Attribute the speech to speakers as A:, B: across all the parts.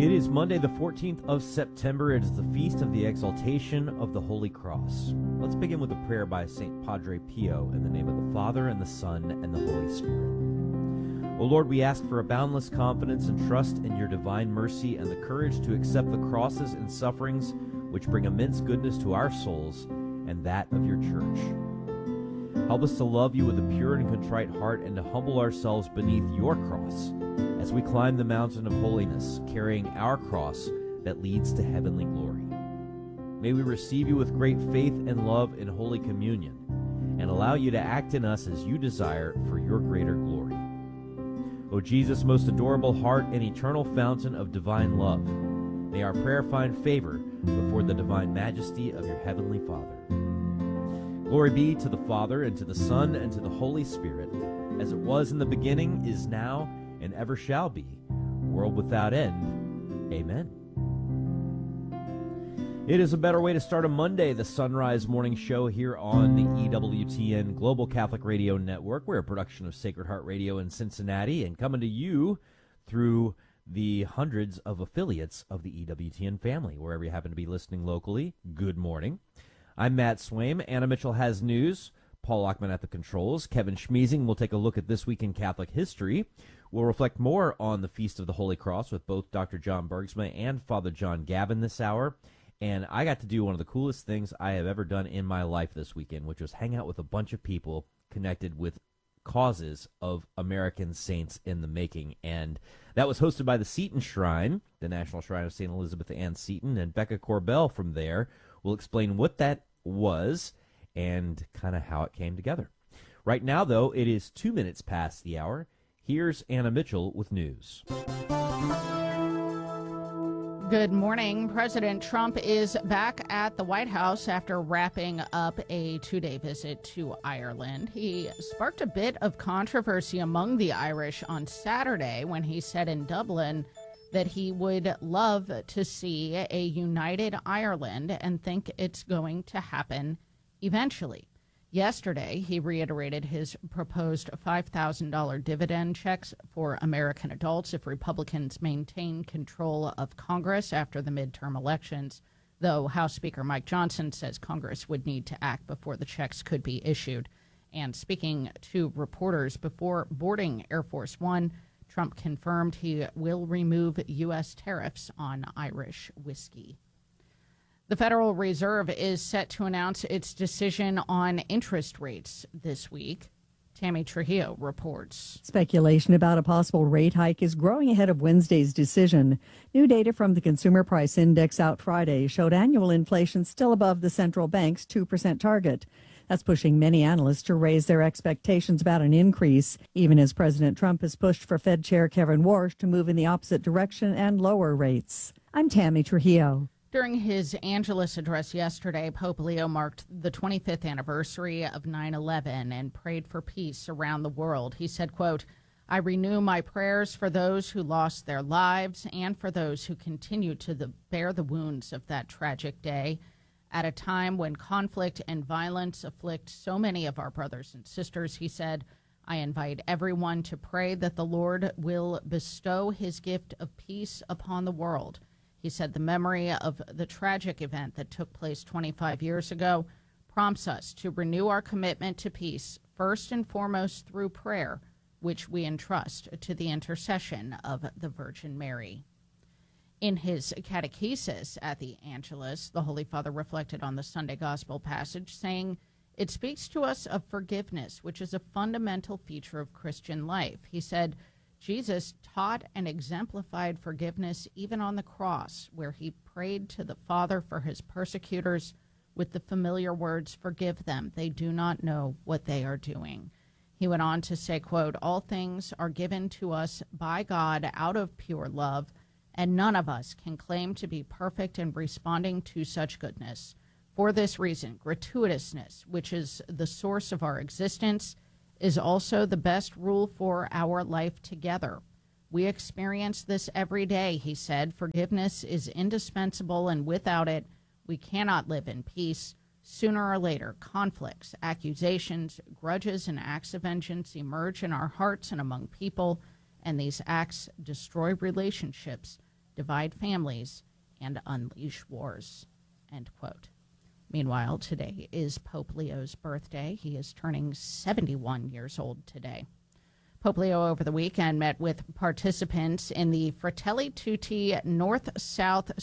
A: It is Monday, the 14th of September. It is the Feast of the Exaltation of the Holy Cross. Let's begin with a prayer by St. Padre Pio in the name of the Father, and the Son, and the Holy Spirit. O Lord, we ask for a boundless confidence and trust in your divine mercy and the courage to accept the crosses and sufferings which bring immense goodness to our souls and that of your church. Help us to love you with a pure and contrite heart and to humble ourselves beneath your cross as we climb the mountain of holiness, carrying our cross that leads to heavenly glory. May we receive you with great faith and love in Holy Communion, and allow you to act in us as you desire for your greater glory. O Jesus, most adorable heart and eternal fountain of divine love, may our prayer find favor before the divine majesty of your heavenly Father. Glory be to the Father, and to the Son, and to the Holy Spirit, as it was in the beginning, is now, and ever shall be, world without end. Amen. It is a better way to start a Monday, the Sunrise Morning Show here on the EWTN Global Catholic Radio Network. We're a production of Sacred Heart Radio in Cincinnati and coming to you through the hundreds of affiliates of the EWTN family. Wherever you happen to be listening locally, good morning. I'm Matt Swaim. Anna Mitchell has news. Paul Lockman at the controls. Kevin Schmeezing will take a look at This Week in Catholic History. We'll reflect more on the Feast of the Holy Cross with both Dr. John Bergsma and Father John Gavin this hour. And I got to do one of the coolest things I have ever done in my life this weekend, which was hang out with a bunch of people connected with causes of American saints in the making. And that was hosted by the Seton Shrine, the National Shrine of St. Elizabeth Ann Seton. And Becca Corbell from there will explain what that was and kind of how it came together. Right now, though, it is 2 minutes past the hour. Here's Anna Mitchell with news.
B: Good morning. President Trump is back at the White House after wrapping up a 2-day visit to Ireland. He sparked a bit of controversy among the Irish on Saturday when he said in Dublin that he would love to see a united Ireland and think it's going to happen eventually. Yesterday, he reiterated his proposed $5,000 dividend checks for American adults if Republicans maintain control of Congress after the midterm elections, though House Speaker Mike Johnson says Congress would need to act before the checks could be issued. And speaking to reporters before boarding Air Force One, Trump confirmed he will remove U.S. tariffs on Irish whiskey. The Federal Reserve is set to announce its decision on interest rates this week. Tammy Trujillo reports.
C: Speculation about a possible rate hike is growing ahead of Wednesday's decision. New data from the Consumer Price Index out Friday showed annual inflation still above the central bank's 2% target. That's pushing many analysts to raise their expectations about an increase, even as President Trump has pushed for Fed Chair Kevin Warsh to move in the opposite direction and lower rates. I'm Tammy Trujillo.
B: During his Angelus address yesterday, Pope Leo marked the 25th anniversary of 9/11 and prayed for peace around the world. He said, quote, "I renew my prayers for those who lost their lives and for those who continue to bear the wounds of that tragic day. At a time when conflict and violence afflict so many of our brothers and sisters," he said, "I invite everyone to pray that the Lord will bestow his gift of peace upon the world." He said the memory of the tragic event that took place 25 years ago prompts us to renew our commitment to peace, first and foremost through prayer, which we entrust to the intercession of the Virgin Mary. In his catechesis at the Angelus, the Holy Father reflected on the Sunday Gospel passage, saying, "It speaks to us of forgiveness, which is a fundamental feature of Christian life." He said, Jesus taught and exemplified forgiveness even on the cross, where he prayed to the Father for his persecutors with the familiar words, "Forgive them, they do not know what they are doing." He went on to say, quote, "All things are given to us by God out of pure love, and none of us can claim to be perfect in responding to such goodness. For this reason, gratuitousness, which is the source of our existence, is also the best rule for our life together. We experience this every day," he said. "Forgiveness is indispensable, and without it, we cannot live in peace. Sooner or later, conflicts, accusations, grudges, and acts of vengeance emerge in our hearts and among people, and these acts destroy relationships, divide families and unleash wars, end quote. Meanwhile, today is Pope Leo's birthday. He is turning 71 years old today. Pope Leo over the weekend met with participants in the Fratelli Tutti North-South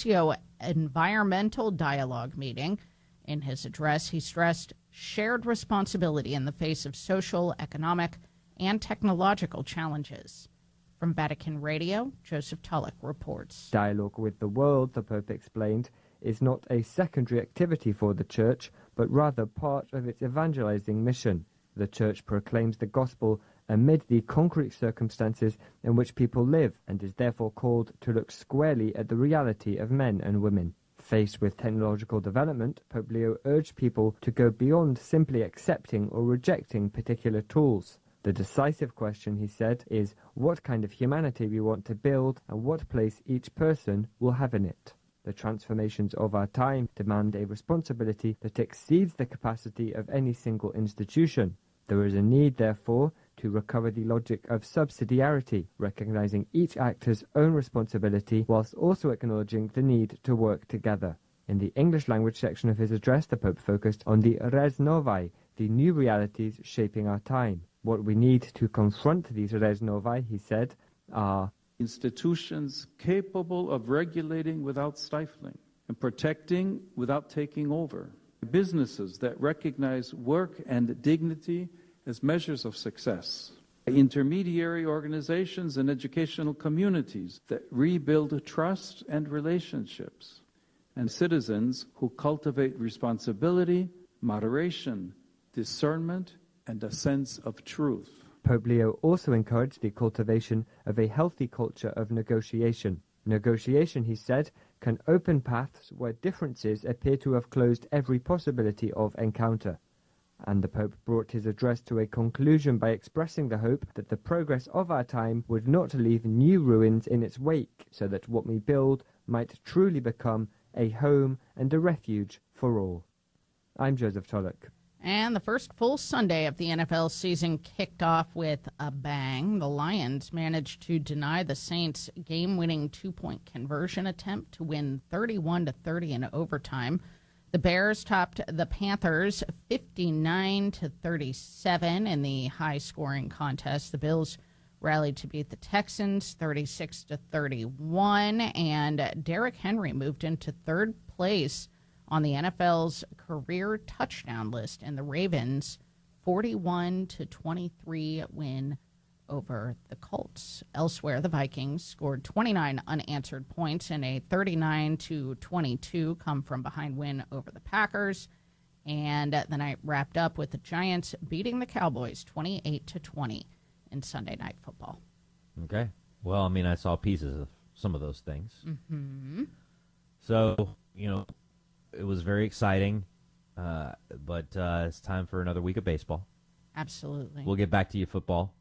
B: Socio-Environmental Dialogue meeting. In his address, he stressed shared responsibility in the face of social, economic, and technological challenges. From Vatican Radio, Joseph Tulloch reports.
D: Dialogue with the world, the Pope explained, is not a secondary activity for the Church, but rather part of its evangelizing mission. The Church proclaims the gospel amid the concrete circumstances in which people live and is therefore called to look squarely at the reality of men and women. Faced with technological development, Pope Leo urged people to go beyond simply accepting or rejecting particular tools. The decisive question, he said, is what kind of humanity we want to build and what place each person will have in it. The transformations of our time demand a responsibility that exceeds the capacity of any single institution. There is a need, therefore, to recover the logic of subsidiarity, recognizing each actor's own responsibility whilst also acknowledging the need to work together. In the English language section of his address, the Pope focused on the res novae, the new realities shaping our time. What we need to confront these res novae, he said, are
E: institutions capable of regulating without stifling and protecting without taking over. Businesses that recognize work and dignity as measures of success. Intermediary organizations and educational communities that rebuild trust and relationships. And citizens who cultivate responsibility, moderation, discernment, and a sense of truth.
D: Pope Leo also encouraged the cultivation of a healthy culture of negotiation. Negotiation, he said, can open paths where differences appear to have closed every possibility of encounter. And the Pope brought his address to a conclusion by expressing the hope that the progress of our time would not leave new ruins in its wake, so that what we build might truly become a home and a refuge for all. I'm Joseph Tulloch.
B: And the first full Sunday of the NFL season kicked off with a bang. The Lions managed to deny the Saints' game-winning two-point conversion attempt to win 31-30 in overtime. The Bears topped the Panthers 59-37 in the high-scoring contest. The Bills rallied to beat the Texans 36-31, and Derrick Henry moved into third place on the NFL's career touchdown list, and the Ravens' 41-23 win over the Colts. Elsewhere, the Vikings scored 29 unanswered points in a 39-22 come-from-behind win over the Packers. And the night wrapped up with the Giants beating the Cowboys 28-20 in Sunday Night Football.
A: Okay. Well, I mean, I saw pieces of some of those things.
B: Mm-hmm.
A: So, it was very exciting, but it's time for another week of baseball.
B: Absolutely.
A: We'll get back to you, football.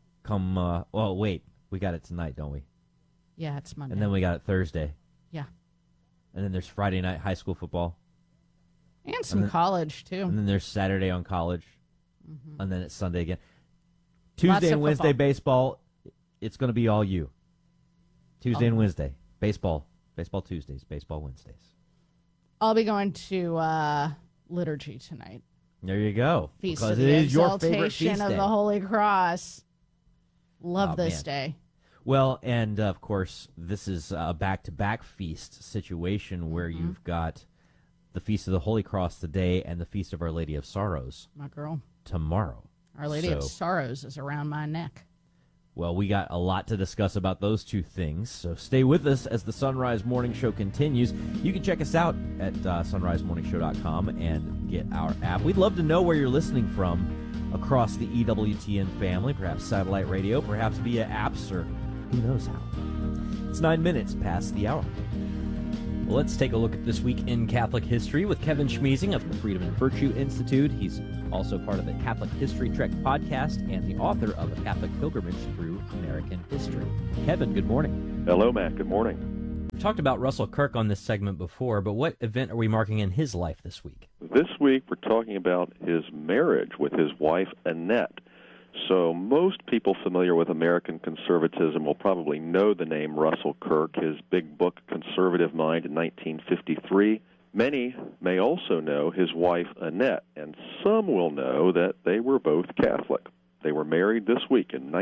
A: Wait, we got it tonight, don't we?
B: Yeah, it's Monday.
A: And then we got it Thursday.
B: Yeah.
A: And then there's Friday night high school football.
B: And some college, too.
A: And then there's Saturday on college. Mm-hmm. And then it's Sunday again.
B: Lots
A: Tuesday
B: of
A: and Wednesday
B: football.
A: baseball, it's going to be all you. Tuesday and Wednesday, baseball. Baseball Tuesdays, baseball Wednesdays.
B: I'll be going to liturgy tonight.
A: There you go.
B: Feast
A: because
B: of
A: it
B: the
A: is your favorite
B: Exaltation
A: feast
B: of
A: day.
B: the Holy Cross. Love this
A: man.
B: day.
A: Well, and of course, this is a back-to-back feast situation where you've got the Feast of the Holy Cross today and the Feast of Our Lady of Sorrows
B: My girl.
A: tomorrow.
B: Our Lady of Sorrows is around my neck.
A: Well, we got a lot to discuss about those two things, so stay with us as the Sunrise Morning Show continues. You can check us out at sunrisemorningshow.com and get our app. We'd love to know where you're listening from across the EWTN family, perhaps satellite radio, perhaps via apps, or who knows how. It's 9 minutes past the hour. Well, let's take a look at this week in Catholic history with Kevin Schmiesing of the Freedom and Virtue Institute. He's also part of the Catholic History Trek podcast and the author of A Catholic Pilgrimage Through American History. Kevin, good morning.
F: Hello, Matt. Good morning.
A: We've talked about Russell Kirk on this segment before, but what event are we marking in his life this week?
F: This week, we're talking about his marriage with his wife, Annette. So most people familiar with American conservatism will probably know the name Russell Kirk, his big book, Conservative Mind, in 1953. Many may also know his wife, Annette, and some will know that they were both Catholic. They were married this week in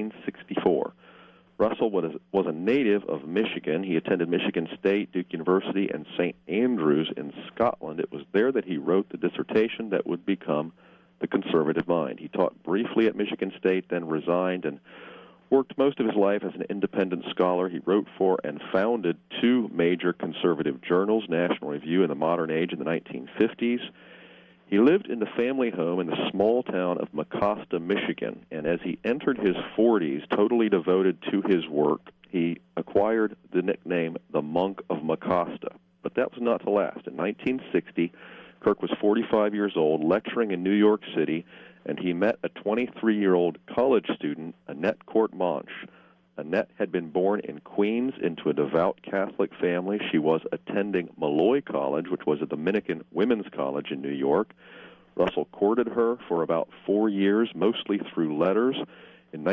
F: 1964. Russell was a native of Michigan. He attended Michigan State, Duke University, and St. Andrews in Scotland. It was there that he wrote the dissertation that would become The Conservative Mind. He taught briefly at Michigan State, then resigned, and worked most of his life as an independent scholar. He wrote for and founded two major conservative journals, National Review and The Modern Age in the 1950s. He lived in the family home in the small town of Mecosta, Michigan, and as he entered his 40s, totally devoted to his work, he acquired the nickname the Monk of Mecosta. But that was not to last. In 1960, Kirk was 45 years old, lecturing in New York City, and he met a 23-year-old college student, Annette Courtemanche. Annette had been born in Queens into a devout Catholic family. She was attending Molloy College, which was a Dominican women's college in New York. Russell courted her for about 4 years, mostly through letters. In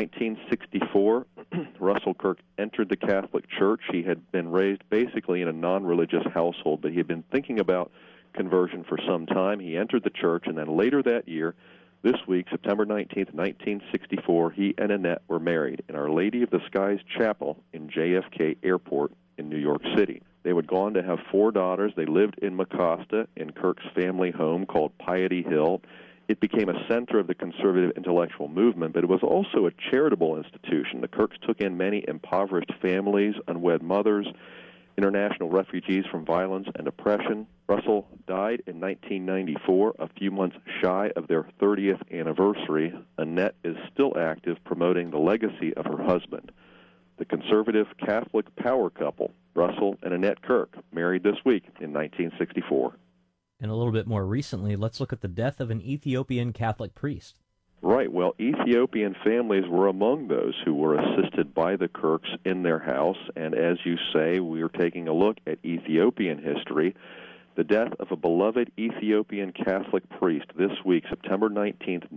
F: 1964, Russell Kirk entered the Catholic Church. He had been raised basically in a non-religious household, but he had been thinking about conversion for some time. He entered the church, and then later that year, this week, September 19th, 1964, he and Annette were married in Our Lady of the Skies Chapel in JFK Airport in New York City. They would go on to have 4 daughters. They lived in Mecosta in Kirk's family home called Piety Hill. It became a center of the conservative intellectual movement, but it was also a charitable institution. The Kirks took in many impoverished families, unwed mothers, international refugees from violence and oppression. Russell died in 1994, a few months shy of their 30th anniversary. Annette is still active, promoting the legacy of her husband. The conservative Catholic power couple, Russell and Annette Kirk, married this week in 1964.
A: And a little bit more recently, let's look at the death of an Ethiopian Catholic priest.
F: Right. Well, Ethiopian families were among those who were assisted by the Kirks in their house. And as you say, we are taking a look at Ethiopian history. The death of a beloved Ethiopian Catholic priest this week, September 19th,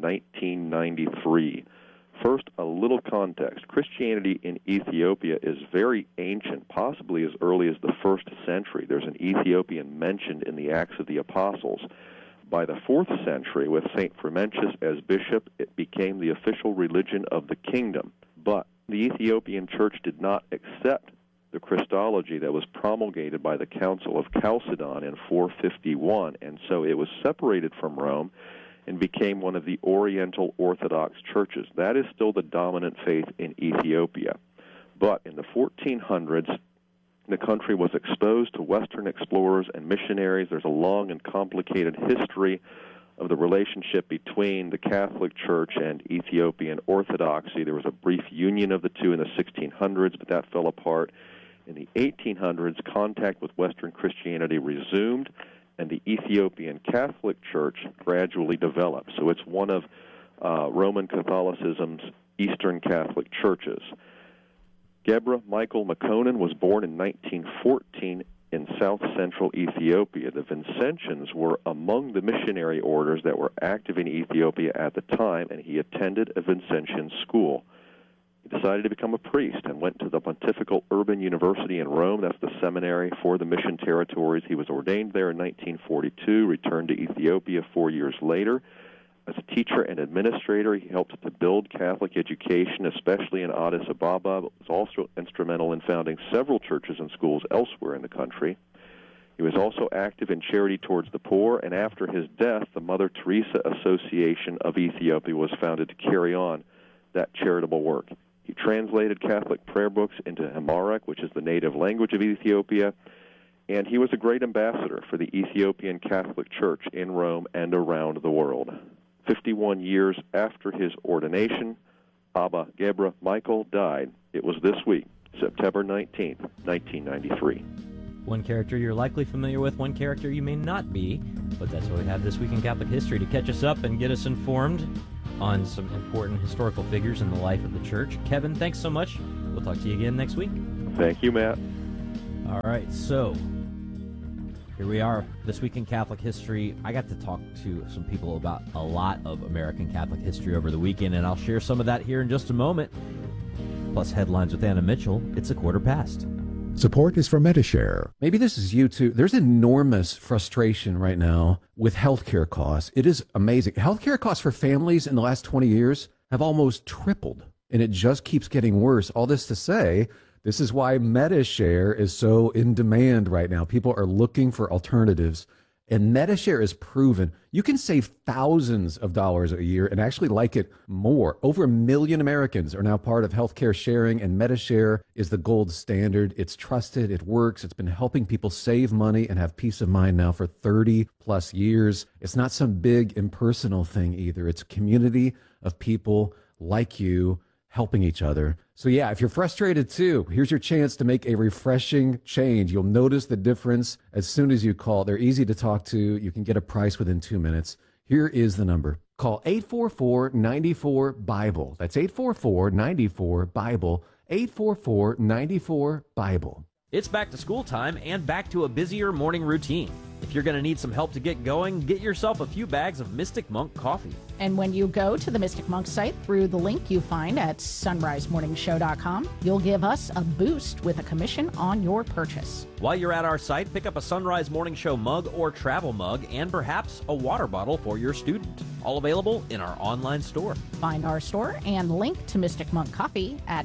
F: 1993. First, a little context. Christianity in Ethiopia is very ancient, possibly as early as the 1st century. There's an Ethiopian mentioned in the Acts of the Apostles. By the 4th century, with St. Frumentius as bishop, it became the official religion of the kingdom. But the Ethiopian church did not accept the Christology that was promulgated by the Council of Chalcedon in 451, and so it was separated from Rome and became one of the Oriental Orthodox churches. That is still the dominant faith in Ethiopia. But in the 1400s, the country was exposed to Western explorers and missionaries. There's a long and complicated history of the relationship between the Catholic Church and Ethiopian Orthodoxy. There was a brief union of the two in the 1600s, but that fell apart. In the 1800s, contact with Western Christianity resumed, and the Ethiopian Catholic Church gradually developed. So it's one of Roman Catholicism's Eastern Catholic churches. Gebra Michael Makonnen was born in 1914 in south-central Ethiopia. The Vincentians were among the missionary orders that were active in Ethiopia at the time, and he attended a Vincentian school. He decided to become a priest and went to the Pontifical Urban University in Rome. That's the seminary for the mission territories. He was ordained there in 1942, returned to Ethiopia 4 years later. As a teacher and administrator, he helped to build Catholic education, especially in Addis Ababa, but was also instrumental in founding several churches and schools elsewhere in the country. He was also active in charity towards the poor, and after his death, the Mother Teresa Association of Ethiopia was founded to carry on that charitable work. He translated Catholic prayer books into Amharic, which is the native language of Ethiopia, and he was a great ambassador for the Ethiopian Catholic Church in Rome and around the world. 51 years after his ordination, Abba Gebra Michael died. It was this week, September 19th, 1993.
A: One character you're likely familiar with, one character you may not be, but that's what we have this week in Catholic history to catch us up and get us informed on some important historical figures in the life of the Church. Kevin, thanks so much. We'll talk to you again next week.
F: Thank you, Matt.
A: All right, so Here we are, This Week in Catholic History. I got to talk to some people about a lot of American Catholic history over the weekend, and I'll share some of that here in just a moment. Plus headlines with Anna Mitchell. It's 1:15.
G: Support is from Medishare. Maybe this is you too. There's enormous frustration right now with healthcare costs. It is amazing. Healthcare costs for families in the last 20 years have almost tripled, and it just keeps getting worse. All this to say, this is why Medishare is so in demand right now. People are looking for alternatives, and Medishare is proven you can save thousands of dollars a year and actually like it more. Over 1 million Americans are now part of healthcare sharing, and Medishare is the gold standard. It's trusted, it works, it's been helping people save money and have peace of mind now for 30 plus years. It's not some big impersonal thing either. It's a community of people like you helping each other. So yeah, if you're frustrated too, here's your chance to make a refreshing change. You'll notice the difference as soon as you call. They're easy to talk to. You can get a price within 2 minutes. Here is the number. Call 844-94-BIBLE. That's 844-94-BIBLE. 844-94-BIBLE.
A: It's back to school time and back to a busier morning routine. If you're going to need some help to get going, get yourself a few bags of Mystic Monk coffee.
B: And when you go to the Mystic Monk site through the link you find at sunrisemorningshow.com, you'll give us a boost with a commission on your purchase.
A: While you're at our site, pick up a Sunrise Morning Show mug or travel mug and perhaps a water bottle for your student. All available in our online store.
B: Find our store and link to Mystic Monk Coffee at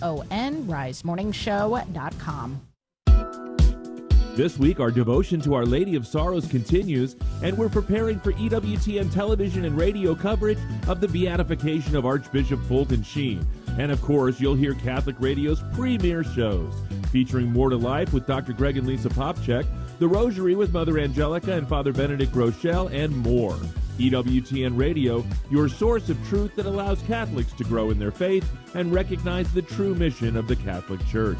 B: sonrisemorningshow.com.
H: This week, our devotion to Our Lady of Sorrows continues, and we're preparing for EWTN television and radio coverage of the beatification of Archbishop Fulton Sheen. And of course, you'll hear Catholic Radio's premier shows, featuring More to Life with Dr. Greg and Lisa Popchak, The Rosary with Mother Angelica and Father Benedict Groeschel, and more. EWTN Radio, your source of truth that allows Catholics to grow in their faith and recognize the true mission of the Catholic Church.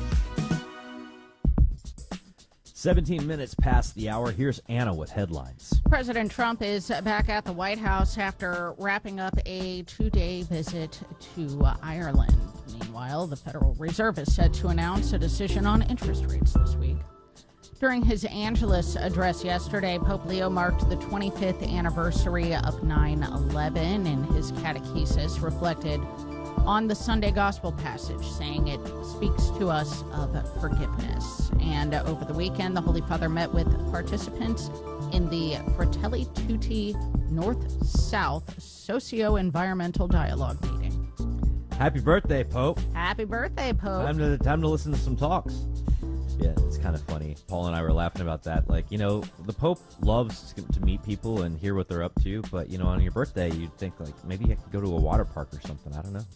A: 17 minutes past the hour. Here's Anna with headlines.
B: President Trump is back at the White House after wrapping up a 2-day visit to Ireland. Meanwhile, the Federal Reserve is set to announce a decision on interest rates this week. During his Angelus address yesterday, Pope Leo marked the 25th anniversary of 9/11, and his catechesis reflected on the Sunday Gospel passage, saying it speaks to us of forgiveness. And over the weekend, the Holy Father met with participants in the Fratelli Tutti North-South Socio-Environmental Dialogue meeting.
A: Happy birthday, Pope.
B: Happy birthday, Pope.
A: Time to listen to some talks. Yeah, it's kind of funny. Paul and I were laughing about that. Like, you know, the Pope loves to meet people and hear what they're up to, but, you know, on your birthday, you'd think, like, maybe I could go to a water park or something. I don't know.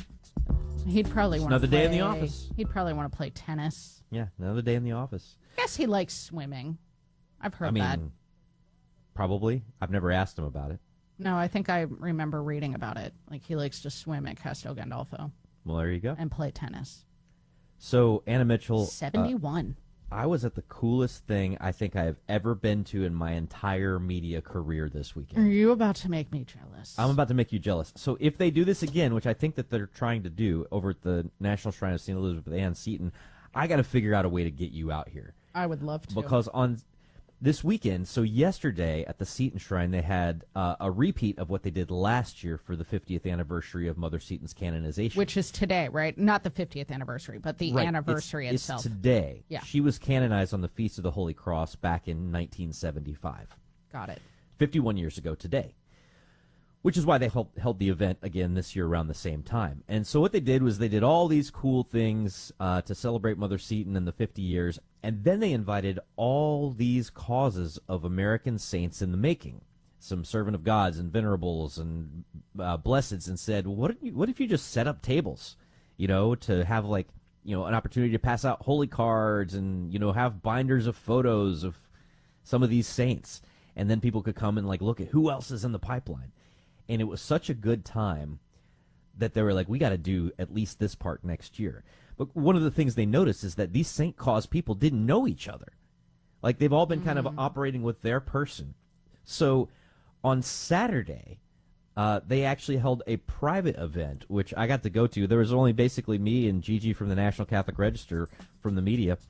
B: He'd probably want to
A: another day in the office.
B: He'd probably want to play tennis.
A: Yeah, another day in the office.
B: I guess he likes swimming. I've heard that.
A: Probably. I've never asked him about it.
B: No, I think I remember reading about it. Like, he likes to swim at Castel Gandolfo.
A: Well, there you go.
B: And play tennis.
A: So, Anna Mitchell.
B: 71.
A: I was at the coolest thing I think I've ever been to in my entire media career this weekend.
B: Are you about to make me jealous?
A: I'm about to make you jealous. So if they do this again, which I think that they're trying to do over at the National Shrine of St. Elizabeth Ann Seton, I got to figure out a way to get you out here.
B: I would love to.
A: Because on this weekend, so yesterday at the Seton Shrine, they had a repeat of what they did last year for the 50th anniversary of Mother Seton's canonization.
B: Which is today, right? Not the 50th anniversary, but the anniversary itself.
A: It's today.
B: Yeah.
A: She was canonized on the Feast of the Holy Cross back in 1975.
B: Got it.
A: 51 years ago today. Which is why they held the event again this year around the same time. And so what they did was they did all these cool things to celebrate Mother Seton and the 50 years, and then they invited all these causes of American saints in the making, some servant of gods and venerables and blesseds, and said, what if you just set up tables, you know, to have like, you know, an opportunity to pass out holy cards and, you know, have binders of photos of some of these saints, and then people could come and like look at who else is in the pipeline. And it was such a good time that they were like, we got to do at least this part next year. But one of the things they noticed is that these Saint cause people didn't know each other. Like, they've all been kind of operating with their person. So on Saturday, they actually held a private event, which I got to go to. There was only basically me and Gigi from the National Catholic Register from the media.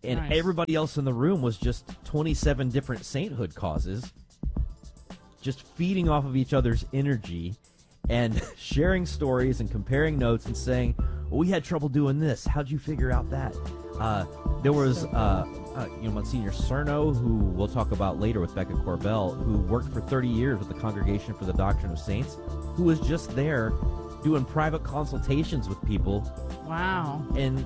A: And
B: Nice.
A: everybody else in the room was just 27 different sainthood causes, just feeding off of each other's energy and sharing stories and comparing notes and saying, well, we had trouble doing this. How'd you figure out that? There was Monsignor Cerno, who we'll talk about later with Becca Corbell, who worked for 30 years with the Congregation for the Doctrine of Saints, who was just there doing private consultations with people.
B: Wow.
A: And,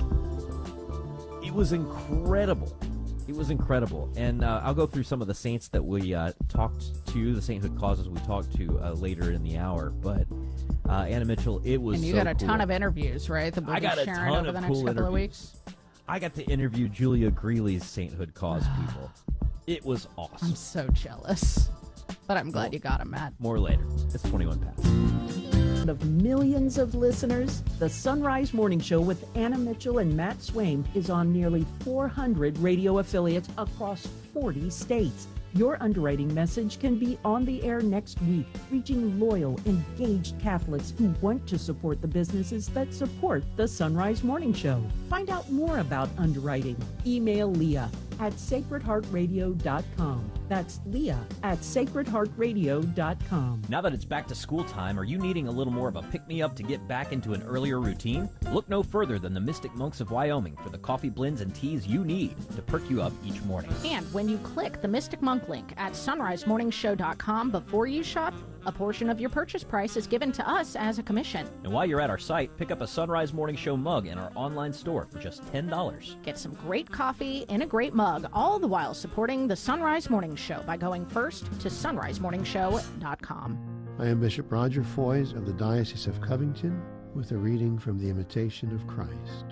A: it was incredible. It was incredible. And I'll go through some of the saints that we talked to, the sainthood causes we talked to later in the hour. But Anna Mitchell, it was
B: And you
A: so
B: got a ton
A: cool.
B: of interviews, right? That we'll
A: I
B: be
A: got a
B: sharing
A: ton
B: over
A: of
B: the next
A: cool
B: couple of
A: interviews.
B: weeks.
A: I got to interview Julia Greeley's sainthood cause people. It was awesome.
B: I'm so jealous. But I'm glad you got him, Matt.
A: More later. It's 21 past.
I: Of millions of listeners, the Sunrise Morning Show with Anna Mitchell and Matt Swaim is on nearly 400 radio affiliates across 40 states. Your underwriting message can be on the air next week, reaching loyal, engaged Catholics who want to support the businesses that support the Sunrise Morning Show. Find out more about underwriting. Email Leah at sacredheartradio.com. That's Leah at sacredheartradio.com.
J: Now that it's back to school time, are you needing a little more of a pick-me-up to get back into an earlier routine? Look no further than the Mystic Monks of Wyoming for the coffee blends and teas you need to perk you up each morning.
B: And when you click the Mystic Monk link at sunrisemorningshow.com before you shop, a portion of your purchase price is given to us as a commission.
J: And while you're at our site, pick up a Sunrise Morning Show mug in our online store for just $10.
B: Get some great coffee in a great mug, all the while supporting the Sunrise Morning Show by going first to sunrisemorningshow.com.
K: I am Bishop Roger Foys of the Diocese of Covington with a reading from the Imitation of Christ.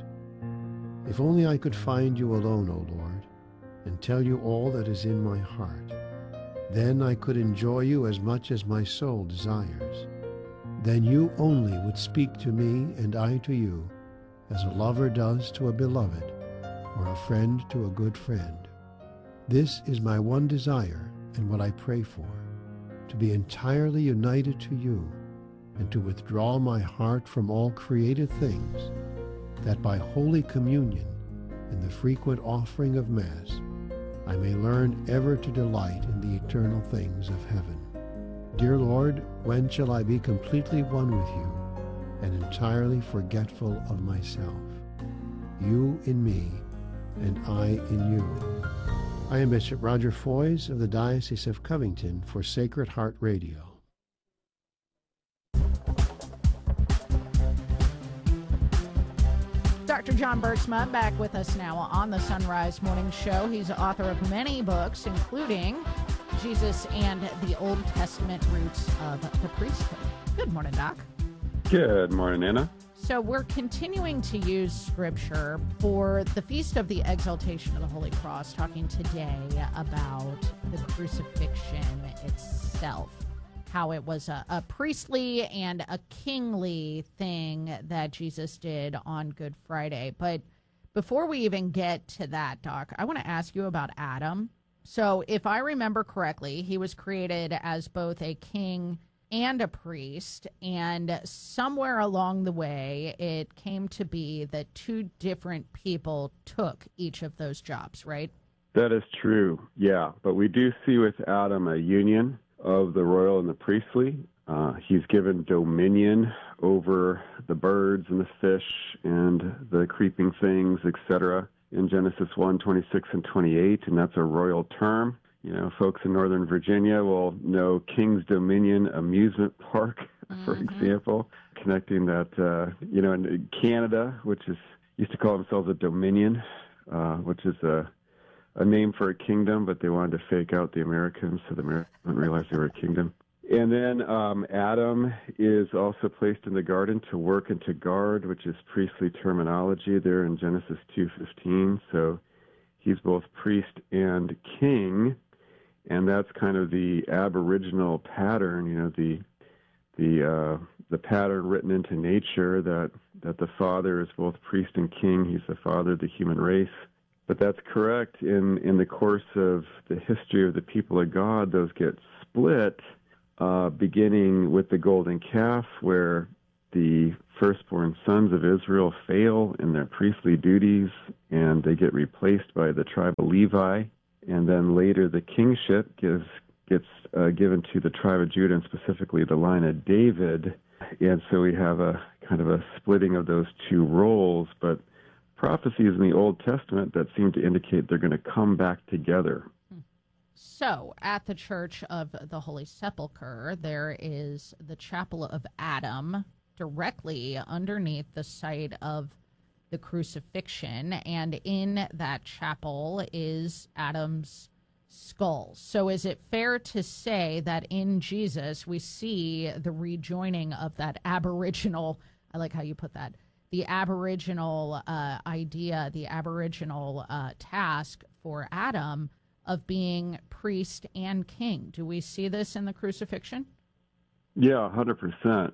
K: If only I could find you alone, O Lord, and tell you all that is in my heart. Then I could enjoy you as much as my soul desires. Then you only would speak to me and I to you, as a lover does to a beloved, or a friend to a good friend. This is my one desire and what I pray for, to be entirely united to you, and to withdraw my heart from all created things, that by Holy Communion and the frequent offering of Mass, I may learn ever to delight in the eternal things of heaven. Dear Lord, when shall I be completely one with you and entirely forgetful of myself? You in me, and I in you. I am Bishop Roger Foys of the Diocese of Covington for Sacred Heart Radio.
B: Dr. John Bergsma back with us now on the Sunrise Morning Show. He's the author of many books, including Jesus and the Old Testament Roots of the Priesthood. Good morning, Doc.
L: Good morning, Anna.
B: So we're continuing to use Scripture for the Feast of the Exaltation of the Holy Cross, talking today about the crucifixion itself, how it was a priestly and a kingly thing that Jesus did on Good Friday. But before we even get to that, Doc, I want to ask you about Adam. So if I remember correctly, he was created as both a king and a priest, and somewhere along the way, it came to be that two different people took each of those jobs, right?
L: That is true, yeah. But we do see with Adam a union of the royal and the priestly. He's given dominion over the birds and the fish and the creeping things, etc. in Genesis 1:26 and 28, and that's a royal term. You know, folks in Northern Virginia will know King's Dominion Amusement Park, for example, connecting that, in Canada, which used to call themselves a Dominion, which is a name for a kingdom, but they wanted to fake out the Americans, so the Americans didn't realize they were a kingdom. And then Adam is also placed in the garden to work and to guard, which is priestly terminology there in Genesis 2:15. So he's both priest and king, and that's kind of the aboriginal pattern, the pattern written into nature that the Father is both priest and king. He's the father of the human race. But that's correct. In the course of the history of the people of God, those get split, beginning with the golden calf, where the firstborn sons of Israel fail in their priestly duties, and they get replaced by the tribe of Levi. And then later the kingship gets given to the tribe of Judah, and specifically the line of David. And so we have a kind of a splitting of those two roles, but prophecies in the Old Testament that seem to indicate they're going to come back together.
B: So, at the Church of the Holy Sepulchre, there is the Chapel of Adam directly underneath the site of the crucifixion, and in that chapel is Adam's skull. So, is it fair to say that in Jesus we see the rejoining of that aboriginal, I like how you put that, the aboriginal idea, the aboriginal task for Adam of being priest and king? Do we see this in the crucifixion?
L: Yeah, 100%.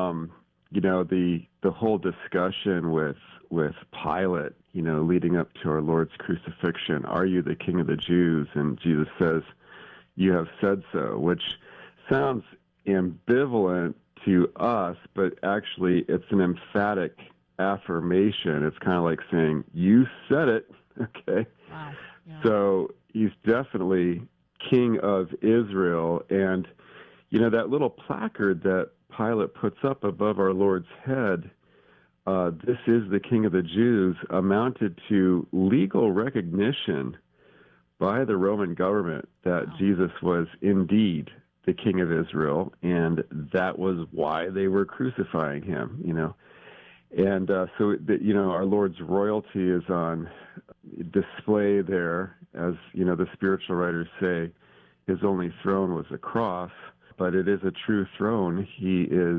L: You know, the whole discussion with Pilate, you know, leading up to our Lord's crucifixion, are you the King of the Jews? And Jesus says, you have said so, which sounds ambivalent to us, but actually it's an emphatic affirmation. It's kind of like saying, you said it, okay?
B: Wow. Yeah.
L: So he's definitely King of Israel. And, you know, that little placard that Pilate puts up above our Lord's head, this is the King of the Jews, amounted to legal recognition by the Roman government that Jesus was indeed the King of Israel, and that was why they were crucifying him, you know. And so, you know, our Lord's royalty is on display there. As, you know, the spiritual writers say, his only throne was a cross, but it is a true throne. He is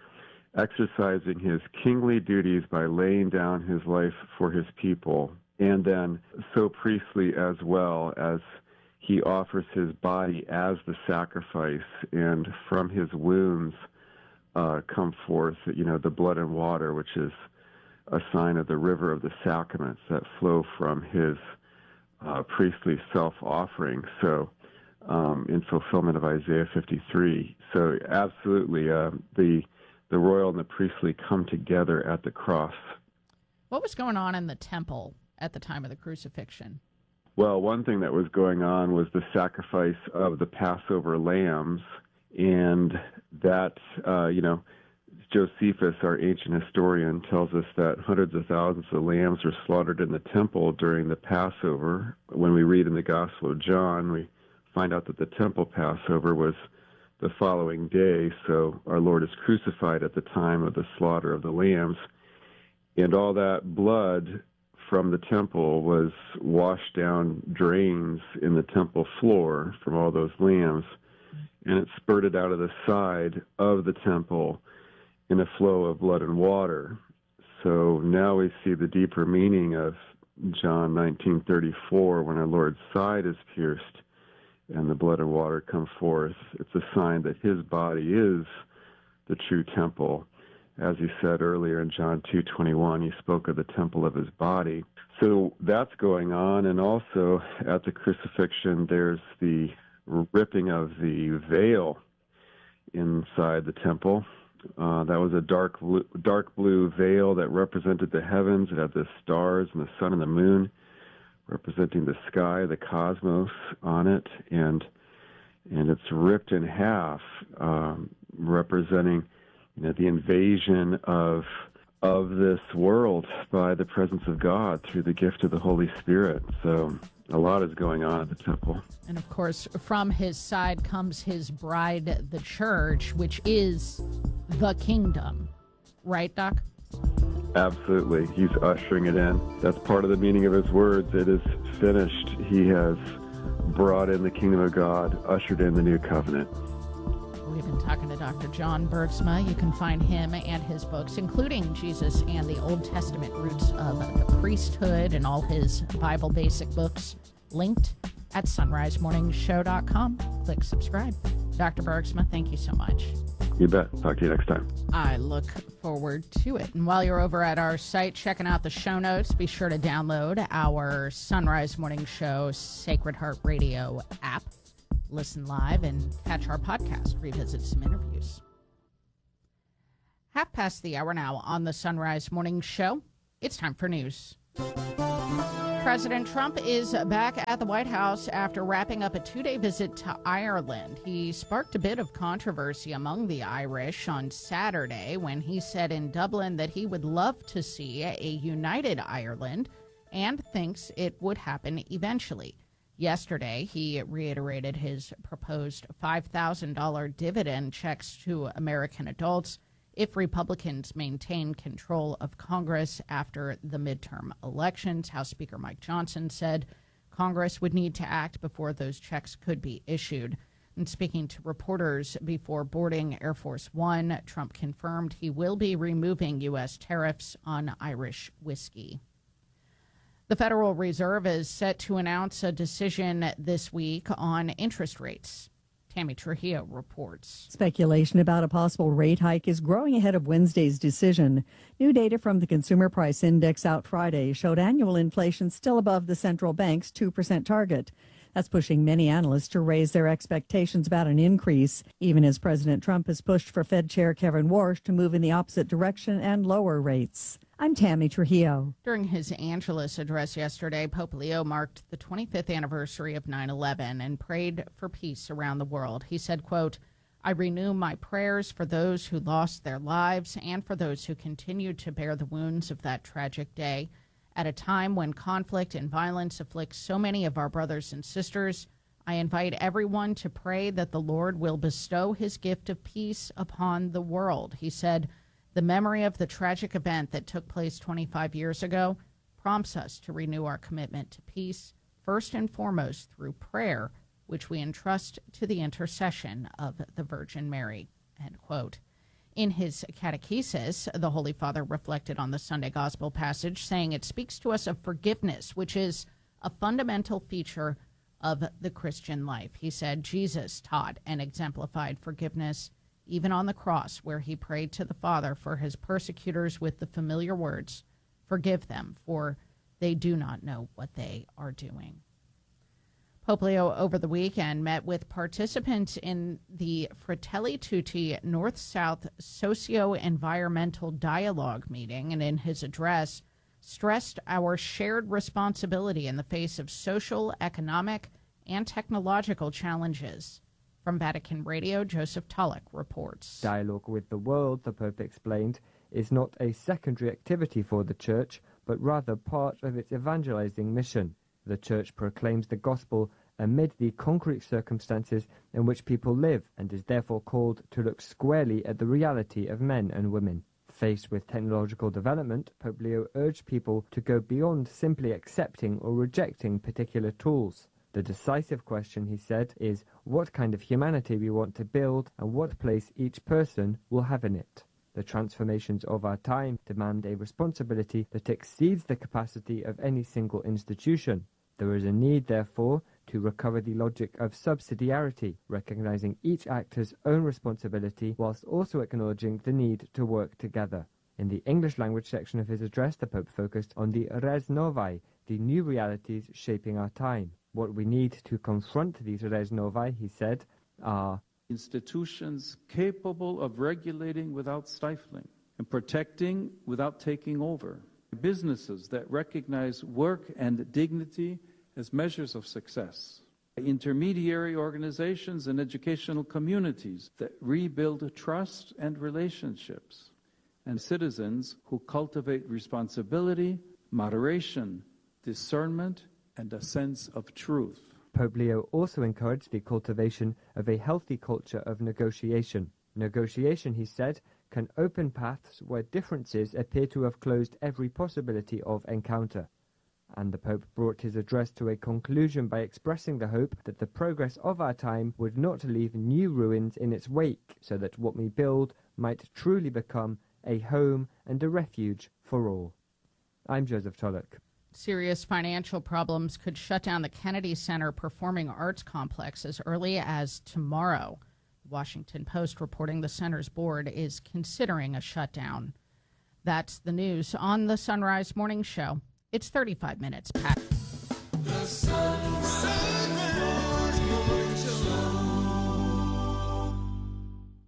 L: exercising his kingly duties by laying down his life for his people, and then so priestly as well, as he offers his body as the sacrifice, and from his wounds come forth, you know, the blood and water, which is a sign of the river of the sacraments that flow from his priestly self-offering. So, in fulfillment of Isaiah 53. So, absolutely, the royal and the priestly come together at the cross.
B: What was going on in the temple at the time of the crucifixion?
L: Well, one thing that was going on was the sacrifice of the Passover lambs, and that, you know, Josephus, our ancient historian, tells us that hundreds of thousands of lambs were slaughtered in the temple during the Passover. When we read in the Gospel of John, we find out that the temple Passover was the following day, so our Lord is crucified at the time of the slaughter of the lambs, and all that blood from the temple was washed down drains in the temple floor from all those lambs, and it spurted out of the side of the temple in a flow of blood and water. So now we see the deeper meaning of John 19:34, when our Lord's side is pierced and the blood and water come forth. It's a sign that his body is the true temple. As he said earlier in John 2:21, he spoke of the temple of his body. So that's going on. And also at the crucifixion, there's the ripping of the veil inside the temple. That was a dark blue veil that represented the heavens. It had the stars and the sun and the moon representing the sky, the cosmos on it, and it's ripped in half, representing, you know, the invasion of this world by the presence of God through the gift of the Holy Spirit. So a lot is going on at the temple.
B: And of course, from his side comes his bride, the church, which is the kingdom. Right, Doc?
L: Absolutely. He's ushering it in. That's part of the meaning of his words. It is finished. He has brought in the kingdom of God, ushered in the new covenant.
B: We've been talking to Dr. John Bergsma. You can find him and his books, including Jesus and the Old Testament Roots of the Priesthood, and all his Bible basic books, linked at sunrisemorningshow.com. Click subscribe. Dr. Bergsma, thank you so much.
L: You bet. Talk to you next time.
B: I look forward to it. And while you're over at our site checking out the show notes, be sure to download our Sunrise Morning Show Sacred Heart Radio app. Listen live and catch our podcast, revisit some interviews. 5:30 now on the Sunrise Morning Show. It's time for news. President Trump is back at the White House after wrapping up a 2-day visit to Ireland. He sparked a bit of controversy among the Irish on Saturday when he said in Dublin that he would love to see a united Ireland and thinks it would happen eventually. Yesterday, he reiterated his proposed $5,000 dividend checks to American adults if Republicans maintain control of Congress after the midterm elections. House Speaker Mike Johnson said Congress would need to act before those checks could be issued. And speaking to reporters before boarding Air Force One, Trump confirmed he will be removing U.S. tariffs on Irish whiskey. The Federal Reserve is set to announce a decision this week on interest rates. Tammy Trujillo reports.
C: Speculation about a possible rate hike is growing ahead of Wednesday's decision. New data from the Consumer Price Index out Friday showed annual inflation still above the central bank's 2% target. That's pushing many analysts to raise their expectations about an increase, even as President Trump has pushed for Fed Chair Kevin Warsh to move in the opposite direction and lower rates. I'm Tammy Trujillo.
B: During his Angelus address yesterday, Pope Leo marked the 25th anniversary of 9/11 and prayed for peace around the world. He said, quote, "I renew my prayers for those who lost their lives and for those who continue to bear the wounds of that tragic day. At a time when conflict and violence afflict so many of our brothers and sisters, I invite everyone to pray that the Lord will bestow his gift of peace upon the world." He said, "The memory of the tragic event that took place 25 years ago prompts us to renew our commitment to peace, first and foremost through prayer, which we entrust to the intercession of the Virgin Mary." End quote. In his catechesis, the Holy Father reflected on the Sunday Gospel passage, saying it speaks to us of forgiveness, which is a fundamental feature of the Christian life. He said Jesus taught and exemplified forgiveness even on the cross, where he prayed to the Father for his persecutors with the familiar words, "Forgive them, for they do not know what they are doing." Pope Leo over the weekend met with participants in the Fratelli Tutti North-South Socio-Environmental Dialogue meeting, and in his address stressed our shared responsibility in the face of social, economic, and technological challenges. From Vatican Radio, Joseph Tulloch reports.
D: Dialogue with the world, the Pope explained, is not a secondary activity for the Church, but rather part of its evangelizing mission. The Church proclaims the gospel amid the concrete circumstances in which people live and is therefore called to look squarely at the reality of men and women. Faced with technological development, Pope Leo urged people to go beyond simply accepting or rejecting particular tools. The decisive question, he said, is what kind of humanity we want to build and what place each person will have in it. The transformations of our time demand a responsibility that exceeds the capacity of any single institution. There is a need, therefore, to recover the logic of subsidiarity, recognizing each actor's own responsibility whilst also acknowledging the need to work together. In the English language section of his address, the Pope focused on the res novae, the new realities shaping our time. What we need to confront these res novae, he said, are
E: institutions capable of regulating without stifling and protecting without taking over. Businesses that recognize work and dignity as measures of success. Intermediary organizations and educational communities that rebuild trust and relationships. And citizens who cultivate responsibility, moderation, discernment, and a sense of truth.
D: Pope Leo also encouraged the cultivation of a healthy culture of negotiation. Negotiation, he said, can open paths where differences appear to have closed every possibility of encounter. And the Pope brought his address to a conclusion by expressing the hope that the progress of our time would not leave new ruins in its wake, so that what we build might truly become a home and a refuge for all. I'm Joseph Tulloch.
B: Serious financial problems could shut down the Kennedy Center Performing Arts Complex as early as tomorrow. The Washington Post reporting the center's board is considering a shutdown. That's the news on the Sunrise Morning Show. It's 35 minutes past. The Sunrise Morning Show. Do you know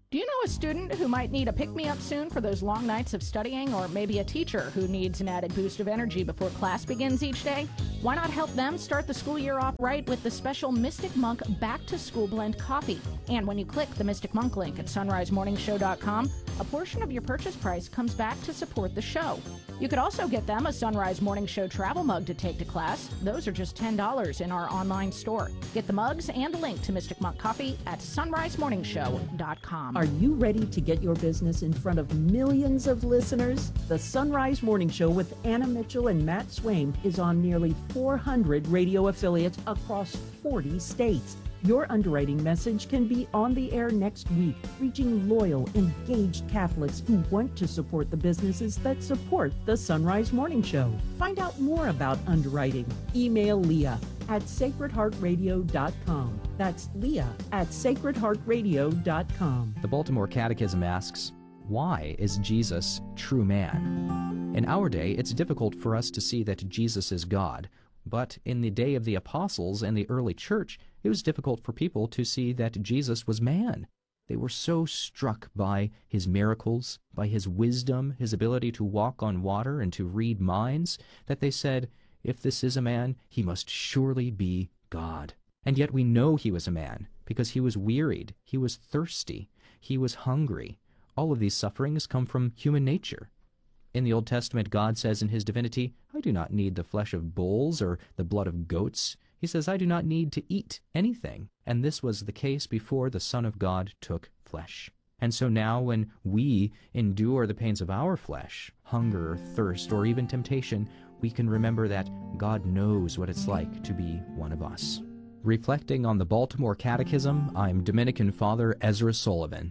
B: a student who might need a pick-me-up soon for those long nights of studying, or maybe a teacher who needs an added boost of energy before class begins each day? Why not help them start the school year off right with the special Mystic Monk Back to School Blend Coffee? And when you click the Mystic Monk link at sunrisemorningshow.com, a portion of your purchase price comes back to support the show. You could also get them a Sunrise Morning Show travel mug to take to class. Those are just $10 in our online store. Get the mugs and a link to Mystic Monk Coffee at sunrisemorningshow.com.
I: Are you ready to get your business in front of millions of listeners? The Sunrise Morning Show with Anna Mitchell and Matt Swaim is on nearly 400 radio affiliates across 40 states. Your underwriting message can be on the air next week, reaching loyal, engaged Catholics who want to support the businesses that support the Sunrise Morning Show. Find out more about underwriting. Email Leah at sacredheartradio.com. That's Leah at sacredheartradio.com.
M: The Baltimore Catechism asks, why is Jesus true man? In our day, it's difficult for us to see that Jesus is God, but in the day of the apostles and the early church, it was difficult for people to see that Jesus was man. They were so struck by his miracles, by his wisdom, his ability to walk on water and to read minds, that they said, if this is a man, he must surely be God. And yet we know he was a man, because he was wearied, he was thirsty, he was hungry. All of these sufferings come from human nature. In the Old Testament, God says in his divinity, I do not need the flesh of bulls or the blood of goats. He says, I do not need to eat anything. And this was the case before the Son of God took flesh. And so now when we endure the pains of our flesh, hunger, thirst, or even temptation, we can remember that God knows what it's like to be one of us. Reflecting on the Baltimore Catechism, I'm Dominican Father Ezra Sullivan.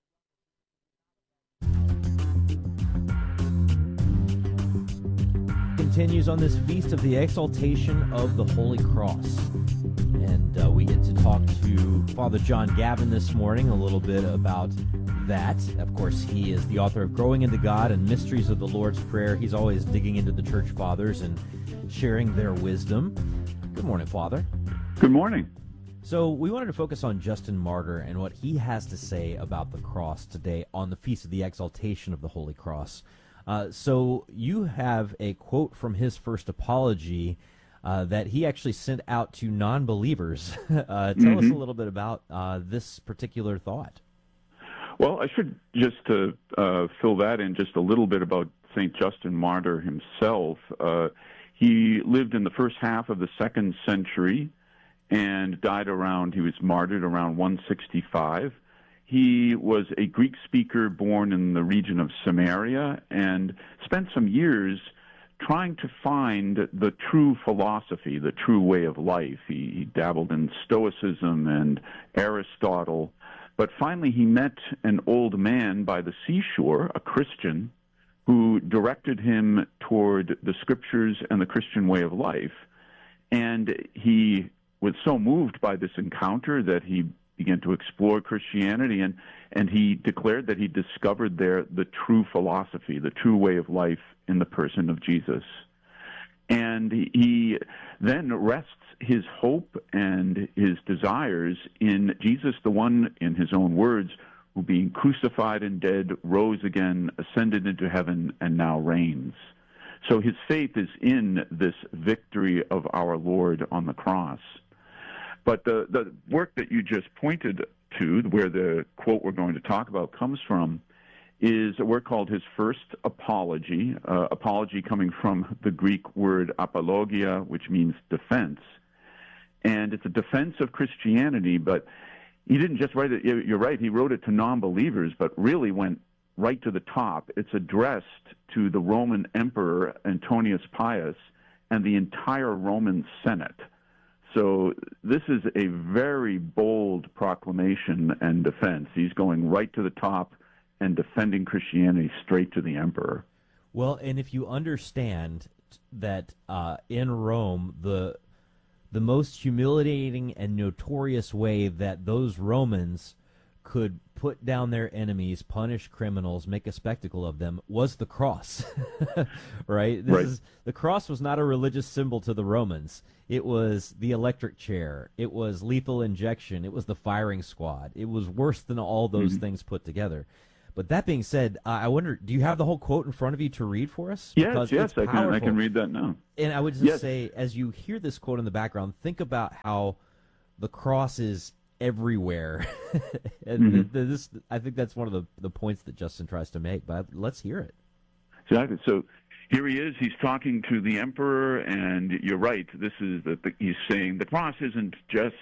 A: Continues on this feast of the exaltation of the Holy Cross. And we get to talk to Father John Gavin this morning a little bit about that. Of course, he is the author of Growing into God and Mysteries of the Lord's Prayer. He's always digging into the Church Fathers and sharing their wisdom. Good morning, Father.
N: Good morning.
A: So we wanted to focus on Justin Martyr and what he has to say about the cross today on the Feast of the Exaltation of the Holy Cross. So you have a quote from his first apology that he actually sent out to non-believers. Tell us a little bit about this particular thought.
N: Well, I should just fill that in just a little bit about St. Justin Martyr himself. He lived in the first half of the 2nd century and he was martyred around 165. He was a Greek speaker born in the region of Samaria and spent some years trying to find the true philosophy, the true way of life. He dabbled in Stoicism and Aristotle, but finally he met an old man by the seashore, a Christian, who directed him toward the Scriptures and the Christian way of life. And he was so moved by this encounter that he began to explore Christianity, and he declared that he discovered there the true philosophy, the true way of life in the person of Jesus. And he then rests his hope and his desires in Jesus, the one, in his own words, who being crucified and dead, rose again, ascended into heaven, and now reigns. So his faith is in this victory of our Lord on the cross. But the work that you just pointed to, where the quote we're going to talk about comes from, is a work called his First Apology, apology coming from the Greek word apologia, which means defense. And it's a defense of Christianity, but he didn't just write it, you're right, he wrote it to non-believers, but really went right to the top. It's addressed to the Roman Emperor Antonius Pius and the entire Roman Senate. So this is a very bold proclamation and defense. He's going right to the top and defending Christianity straight to the emperor.
A: Well, and if you understand that in Rome, the most humiliating and notorious way that those Romans could put down their enemies, punish criminals, make a spectacle of them, was the cross. Right? The cross was not a religious symbol to the Romans. It was the electric chair. It was lethal injection. It was the firing squad. It was worse than all those things put together. But that being said, I wonder, do you have the whole quote in front of you to read for us?
N: Yes, I can read that now.
A: And I would just say, as you hear this quote in the background, think about how the cross is everywhere. And I think that's one of the points that Justin tries to make, but let's hear it.
N: Exactly. So here he is. He's talking to the emperor, and you're right. This is he's saying the cross isn't just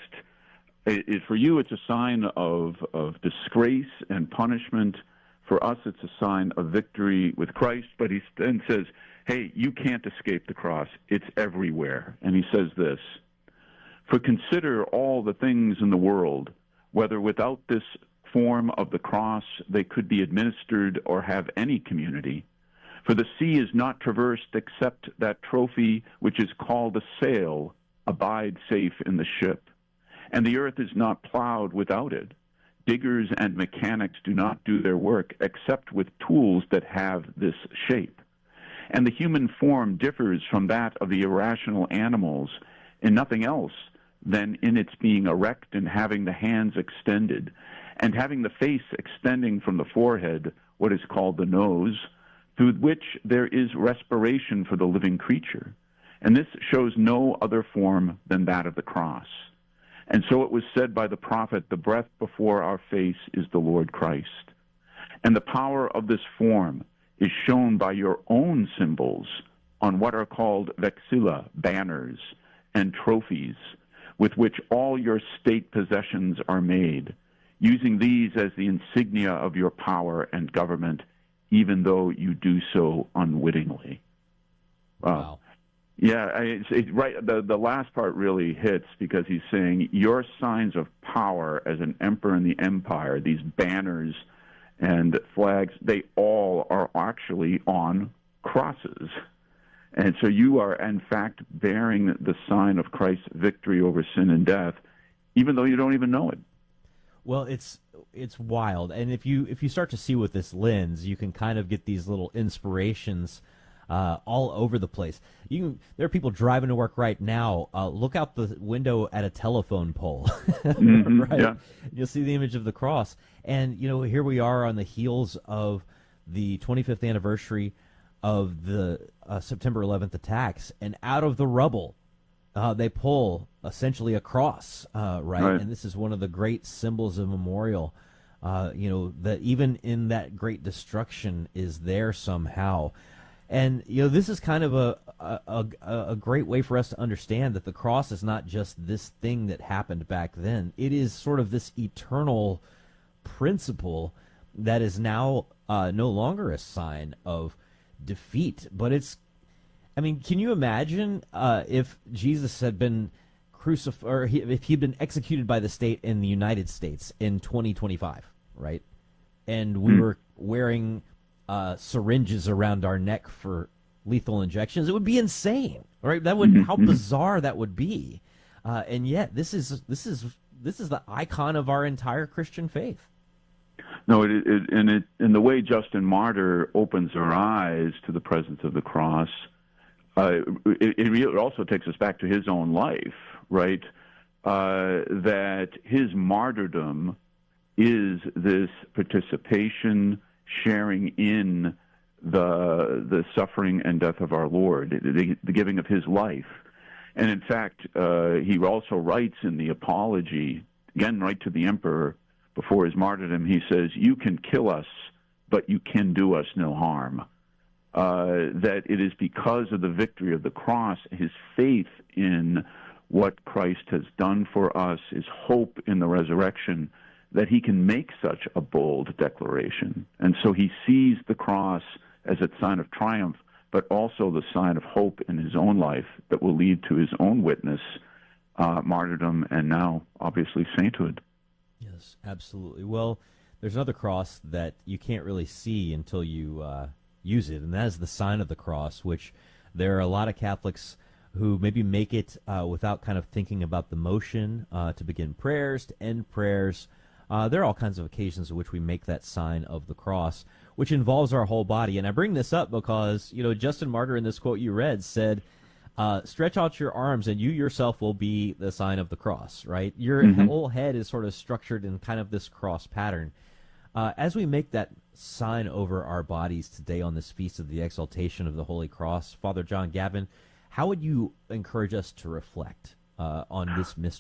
N: for you. It's a sign of disgrace and punishment. For us, it's a sign of victory with Christ. But he then says, "Hey, you can't escape the cross. It's everywhere." And he says this: "For consider all the things in the world, whether without this form of the cross they could be administered or have any community. For the sea is not traversed except that trophy which is called a sail abide safe in the ship. And the earth is not plowed without it. Diggers and mechanics do not do their work except with tools that have this shape. And the human form differs from that of the irrational animals in nothing else than in its being erect and having the hands extended, and having the face extending from the forehead, what is called the nose, through which there is respiration for the living creature. And this shows no other form than that of the cross. And so it was said by the prophet, the breath before our face is the Lord Christ. And the power of this form is shown by your own symbols on what are called vexilla, banners, and trophies, with which all your state possessions are made, using these as the insignia of your power and government, even though you do so unwittingly."
A: Wow.
N: Yeah, right. The last part really hits, because he's saying your signs of power as an emperor in the empire, these banners and flags, they all are actually on crosses. And so you are, in fact, bearing the sign of Christ's victory over sin and death, even though you don't even know it.
A: Well, it's wild, and if you start to see with this lens, you can kind of get these little inspirations all over the place. There are people driving to work right now. Look out the window at a telephone pole, right? Yeah. You'll see the image of the cross, and here we are on the heels of the 25th anniversary of the September 11th attacks, and out of the rubble they pull essentially a cross, right? And this is one of the great symbols of memorial, that even in that great destruction is there somehow. And this is kind of a great way for us to understand that the cross is not just this thing that happened back then. It is sort of this eternal principle that is now no longer a sign of defeat, but can you imagine if Jesus had been crucified, or if he'd been executed by the state in the United States in 2025, right? And we were wearing syringes around our neck for lethal injections. It would be insane, right? That would how bizarre that would be, and yet this is the icon of our entire Christian faith.
N: No, in the way Justin Martyr opens our eyes to the presence of the cross, it also takes us back to his own life, right? That his martyrdom is this participation, sharing in the suffering and death of our Lord, the giving of his life. And in fact, he also writes in the Apology, again, right to the emperor, before his martyrdom, he says, "You can kill us, but you can do us no harm." That it is because of the victory of the cross, his faith in what Christ has done for us, his hope in the resurrection, that he can make such a bold declaration. And so he sees the cross as a sign of triumph, but also the sign of hope in his own life that will lead to his own witness, martyrdom, and now, obviously, sainthood.
A: Yes, absolutely. Well, there's another cross that you can't really see until you use it, and that is the sign of the cross, which there are a lot of Catholics who maybe make it without kind of thinking about the motion to begin prayers, to end prayers, There are all kinds of occasions in which we make that sign of the cross, which involves our whole body. And I bring this up because, Justin Martyr in this quote you read said, stretch out your arms and you yourself will be the sign of the cross, right? Your whole head is sort of structured in kind of this cross pattern. As we make that sign over our bodies today on this Feast of the Exaltation of the Holy Cross, Father John Gavin, how would you encourage us to reflect on this mystery?